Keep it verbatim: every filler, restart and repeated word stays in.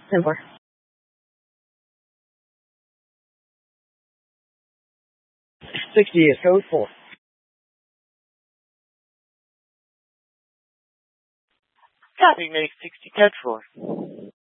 ten four. sixty is code four. Copy, make sixty, code four.